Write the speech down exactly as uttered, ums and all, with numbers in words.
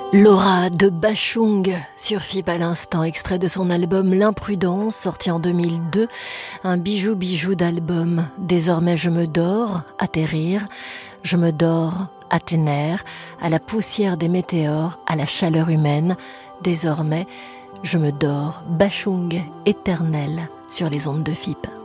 Laura de Bashung sur F I P à l'instant, extrait de son album L'Imprudence, sorti en deux mille deux, un bijou bijou d'album. Désormais je me dors à tes rires, je me dors à tes nerfs, à la poussière des météores, à la chaleur humaine. Désormais je me dors, Bashung éternel sur les ondes de F I P.